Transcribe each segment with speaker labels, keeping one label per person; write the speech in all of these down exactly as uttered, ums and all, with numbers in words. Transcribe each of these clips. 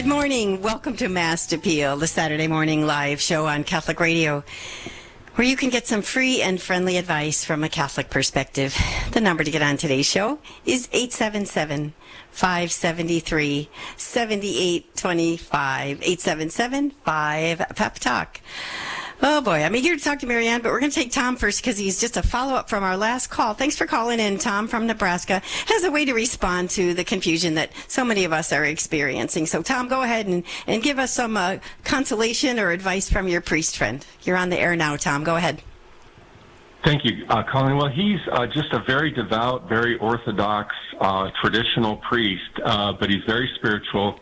Speaker 1: Good morning. Welcome to Mass Appeal, the Saturday morning live show on Catholic Radio, where you can get some free and friendly advice from a Catholic perspective. The number to get on today's show is eight seven seven, five seven three, seven eight two five, eight seven seven, five, pep talk. Oh, boy. I'm eager to talk to Marianne, but we're going to take Tom first because he's just a follow-up from our last call. Thanks for calling in. Tom from Nebraska has a way to respond to the confusion that so many of us are experiencing. So, Tom, go ahead and, and give us some uh, consolation or advice from your priest friend. You're on the air now, Tom. Go ahead.
Speaker 2: Thank you, uh, Colin. Well, he's uh, just a very devout, very orthodox, uh, traditional priest, uh, but he's very spiritual.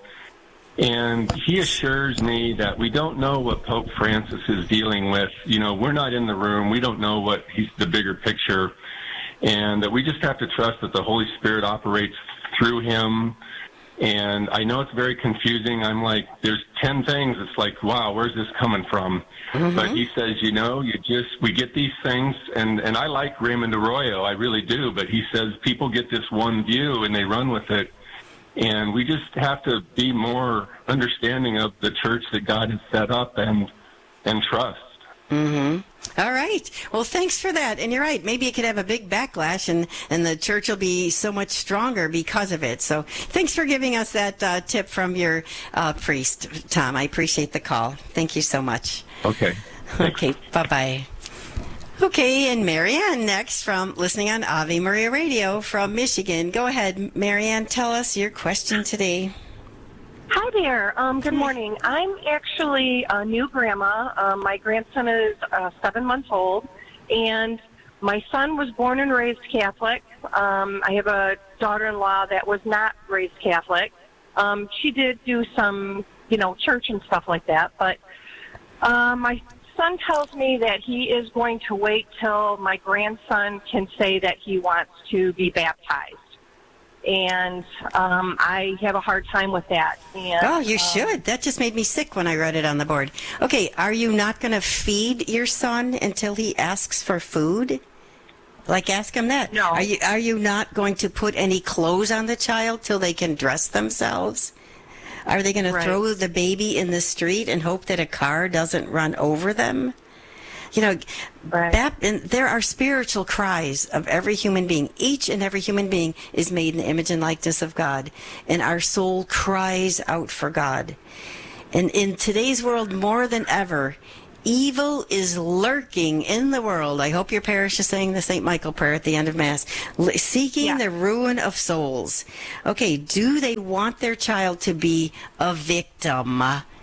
Speaker 2: And he assures me that we don't know what Pope Francis is dealing with. You know, we're not in the room. We don't know what he's the bigger picture. And that we just have to trust that the Holy Spirit operates through him. And I know it's very confusing. I'm like, there's ten things. It's like, wow, where's this coming from? Mm-hmm. But he says, you know, you just, we get these things. And, and I like Raymond Arroyo. I really do. But he says people get this one view and they run with it. And we just have to be more understanding of the church that God has set up and and trust.
Speaker 1: Mm-hmm. All right. Well, thanks for that. And you're right. Maybe it could have a big backlash, and, and the church will be so much stronger because of it. So thanks for giving us that uh, tip from your uh, priest, Tom. I appreciate the call. Thank you so much.
Speaker 2: Okay. Thanks.
Speaker 1: Okay. Bye-bye. Okay, and Marianne next from listening on Ave Maria Radio from Michigan. Go ahead, Marianne. Tell us your question today.
Speaker 3: Hi there. Um, good morning. I'm actually a new grandma. Um, my grandson is uh, seven months old, and my son was born and raised Catholic. Um, I have a daughter-in-law that was not raised Catholic. Um, she did do some, you know, church and stuff like that, but uh, my son tells me that he is going to wait till my grandson can say that he wants to be baptized. And um, I have a hard time with that. And,
Speaker 1: oh, you
Speaker 3: um,
Speaker 1: should. That just made me sick when I read it on the board. Okay, are you not going to feed your son until he asks for food? Like, ask him that.
Speaker 3: No.
Speaker 1: Are you, are you not going to put any clothes on the child till they can dress themselves? Are they going to
Speaker 3: right.
Speaker 1: throw the baby in the street and hope that a car doesn't run over them? You know,
Speaker 3: right.
Speaker 1: bap- and there are spiritual cries of every human being. Each and every human being is made in the image and likeness of God, and our soul cries out for God. And in today's world, more than ever, evil is lurking in the world. I hope your parish is saying the Saint Michael prayer at the end of Mass, seeking
Speaker 3: yeah.
Speaker 1: the ruin of souls. Okay, do they want their child to be a victim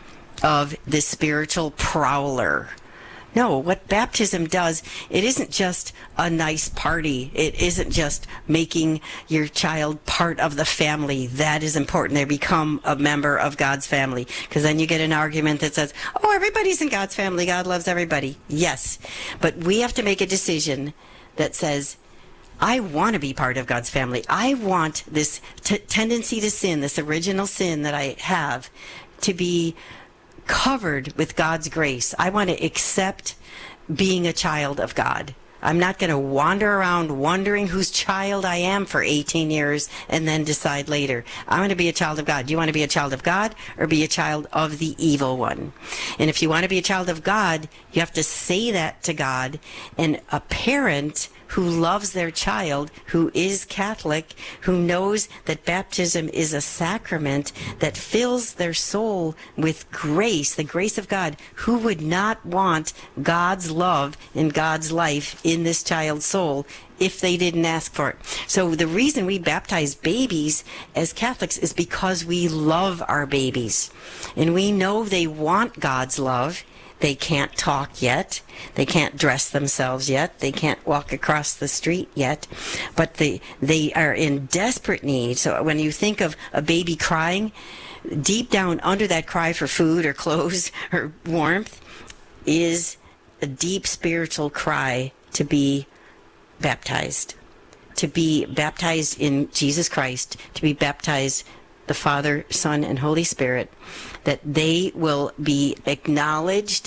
Speaker 1: of this spiritual prowler? No, what baptism does, it isn't just a nice party. It isn't just making your child part of the family. That is important. They become a member of God's family. Because then you get an argument that says, oh, everybody's in God's family. God loves everybody. Yes. But we have to make a decision that says, I want to be part of God's family. I want this t- tendency to sin, this original sin that I have, to be covered with God's grace. I want to accept being a child of God. I'm not going to wander around wondering whose child I am for eighteen years and then decide later. I'm going to be a child of God. Do you want to be a child of God or be a child of the evil one? And if you want to be a child of God, you have to say that to God. And a parent who loves their child, who is Catholic, who knows that baptism is a sacrament that fills their soul with grace, the grace of God, who would not want God's love and God's life in this child's soul if they didn't ask for it? So the reason we baptize babies as Catholics is because we love our babies. And we know they want God's love. They can't talk yet. They can't dress themselves yet. They can't walk across the street yet. But they, they are in desperate need. So when you think of a baby crying, deep down under that cry for food or clothes or warmth is a deep spiritual cry to be baptized. To be baptized in Jesus Christ. To be baptized the Father, Son, and Holy Spirit, that they will be acknowledged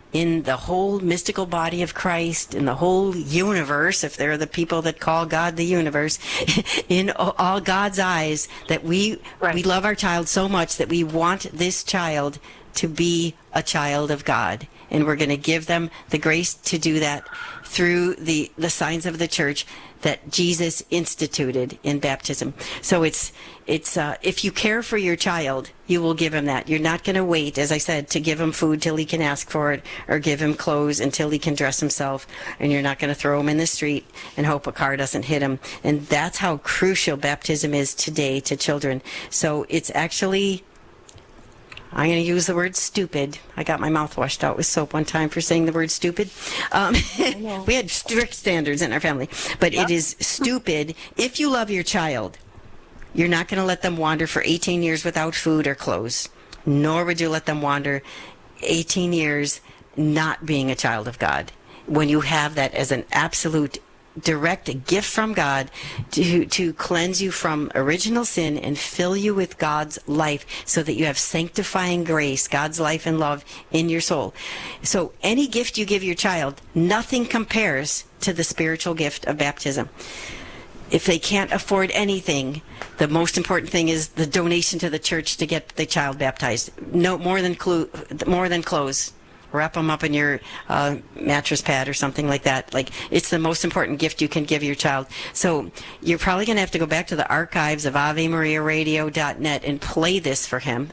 Speaker 1: in the whole mystical body of Christ, in the whole universe, if they're the people that call God the universe, in all God's eyes, that we
Speaker 3: Right.
Speaker 1: we love our child so much that we want this child to be a child of God. And we're going to give them the grace to do that through the, the signs of the church that Jesus instituted in baptism. So it's it's uh, if you care for your child, you will give him that. You're not going to wait, as I said, to give him food till he can ask for it, or give him clothes until he can dress himself, and you're not going to throw him in the street and hope a car doesn't hit him. And that's how crucial baptism is today to children. So it's actually, I'm going to use the word stupid. I got my mouth washed out with soap one time for saying the word stupid. Um, we had strict standards in our family. But
Speaker 3: Yep.
Speaker 1: it is stupid. If you love your child, you're not going to let them wander for eighteen years without food or clothes. Nor would you let them wander eighteen years not being a child of God. When you have that as an absolute direct gift from God to to cleanse you from original sin and fill you with God's life so that you have sanctifying grace, God's life and love in your soul. So any gift you give your child, nothing compares to the spiritual gift of baptism. If they can't afford anything, the most important thing is the donation to the church to get the child baptized. No more than clo- more than clothes. Wrap them up in your uh, mattress pad or something like that. Like, it's the most important gift you can give your child. So you're probably going to have to go back to the archives of Ave Maria Radio dot net and play this for him.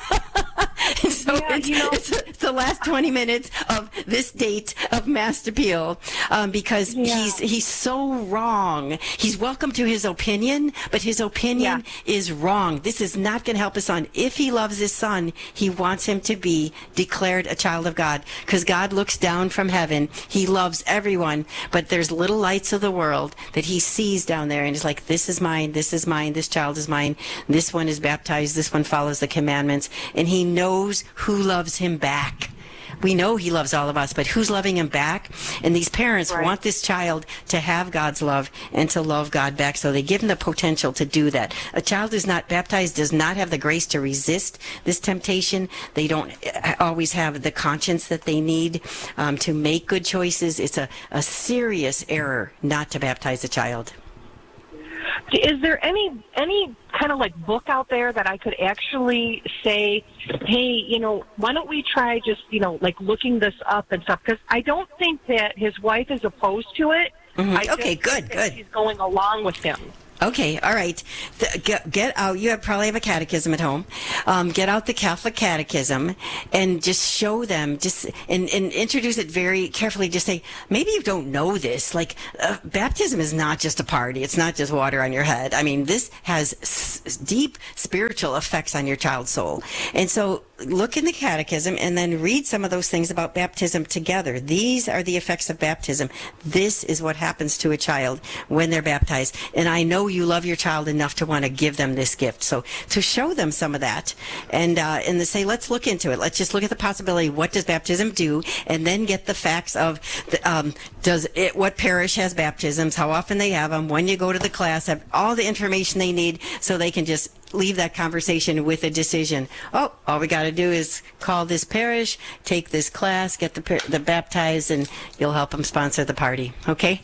Speaker 1: So
Speaker 3: Yeah,
Speaker 1: it's,
Speaker 3: you know-
Speaker 1: it's, it's the last twenty minutes of this date of Mass Appeal, um, because
Speaker 3: Yeah.
Speaker 1: he's he's so wrong. He's welcome to his opinion, but his opinion
Speaker 3: Yeah.
Speaker 1: is wrong. This is not going to help his son. If he loves his son, he wants him to be declared a child of God, because God looks down from heaven. He loves everyone, but there's little lights of the world that he sees down there, and he's like, this is mine, this is mine, this child is mine, this one is baptized, this one follows the commandments, and he knows who loves him back. We know he loves all of us, but who's loving him back? And these parents
Speaker 3: Right.
Speaker 1: want this child to have God's love and to love God back, so they give him the potential to do that. A child who's not baptized does not have the grace to resist this temptation. They don't always have the conscience that they need um, to make good choices. It's a, a serious error not to baptize a child.
Speaker 3: Is there any any kind of like book out there that I could actually say, hey, you know, why don't we try just, you know, like looking this up and stuff? Because I don't think that his wife is opposed to it.
Speaker 1: Mhm.
Speaker 3: I just
Speaker 1: Okay,
Speaker 3: think
Speaker 1: good,
Speaker 3: that
Speaker 1: good.
Speaker 3: She's going along with him.
Speaker 1: Okay, all right. The, get, get out. You have, probably have a catechism at home. Um, get out the Catholic Catechism and just show them, just and, and introduce it very carefully. Just say, maybe you don't know this. Like, uh, baptism is not just a party. It's not just water on your head. I mean, this has s- deep spiritual effects on your child's soul. And so look in the catechism and then read some of those things about baptism together. These are the effects of baptism. This is what happens to a child when they're baptized. And I know you love your child enough to want to give them this gift. So to show them some of that and uh, and to say, let's look into it. Let's just look at the possibility. What does baptism do? And then get the facts of the, um, does it, what parish has baptisms, how often they have them, when you go to the class, have all the information they need so they can just leave that conversation with a decision. Oh, all we got to do is call this parish, take this class, get the par- the baptized, and you'll help them sponsor the party. Okay?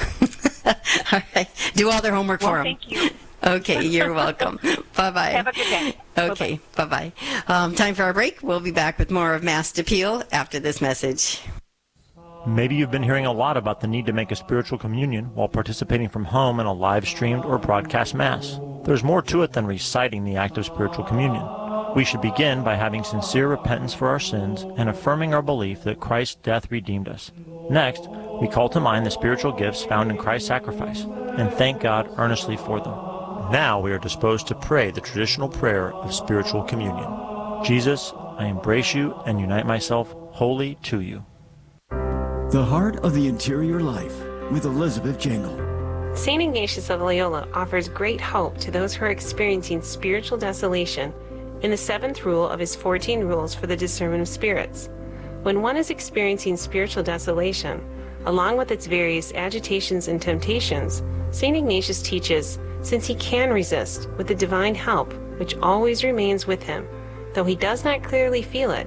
Speaker 1: All right. Do all their homework
Speaker 3: Well,
Speaker 1: for them.
Speaker 3: thank you.
Speaker 1: Okay, you're welcome. Bye-bye.
Speaker 3: Have a good day.
Speaker 1: Okay, bye-bye. Um, time for our break. We'll be back with more of Mass Appeal after this message.
Speaker 4: Maybe you've been hearing a lot about the need to make a spiritual communion while participating from home in a live-streamed or broadcast Mass. There's more to it than reciting the act of spiritual communion. We should begin by having sincere repentance for our sins and affirming our belief that Christ's death redeemed us. Next, we call to mind the spiritual gifts found in Christ's sacrifice and thank God earnestly for them. Now we are disposed to pray the traditional prayer of spiritual communion. Jesus, I embrace you and unite myself wholly to you.
Speaker 5: The Heart of the Interior Life with Elizabeth Jangle.
Speaker 6: Saint Ignatius of Loyola offers great hope to those who are experiencing spiritual desolation in the seventh rule of his fourteen rules for the discernment of spirits. When one is experiencing spiritual desolation, along with its various agitations and temptations, Saint Ignatius teaches, since he can resist with the divine help which always remains with him, though he does not clearly feel it,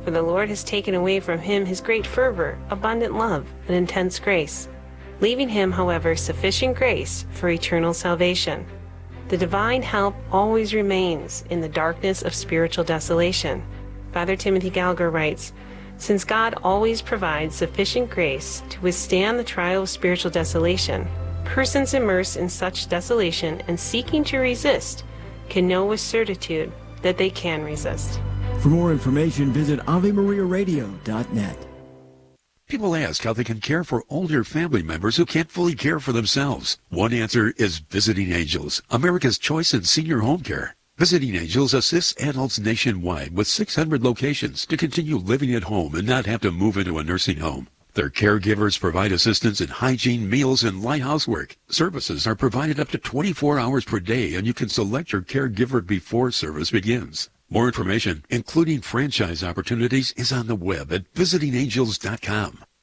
Speaker 6: for the Lord has taken away from him his great fervor, abundant love, and intense grace, leaving him, however, sufficient grace for eternal salvation. The divine help always remains in the darkness of spiritual desolation. Father Timothy Gallagher writes, "Since God always provides sufficient grace to withstand the trial of spiritual desolation, persons immersed in such desolation and seeking to resist can know with certitude that they can resist."
Speaker 5: For more information, visit Ave Maria Radio dot net.
Speaker 7: People ask how they can care for older family members who can't fully care for themselves. One answer is Visiting Angels, America's choice in senior home care. Visiting Angels assists adults nationwide with six hundred locations to continue living at home and not have to move into a nursing home. Their caregivers provide assistance in hygiene, meals, and light housework. Services are provided up to twenty-four hours per day, and you can select your caregiver before service begins. More information, including franchise opportunities, is on the web at visiting angels dot com.